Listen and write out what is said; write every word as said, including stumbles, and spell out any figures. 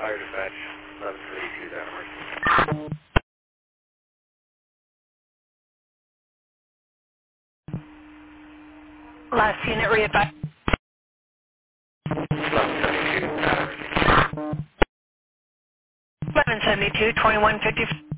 Fire dispatch, eleven thirty-two, that emergency. Last unit readvised. eleven seventy-two, that emergency. eleven seventy-two, twenty-one fifty.